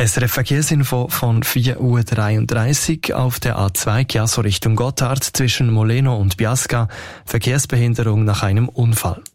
SRF Verkehrsinfo von 4:33 Uhr auf der A2 Chiasso Richtung Gotthard zwischen Moleno und Biasca. Verkehrsbehinderung nach einem Unfall.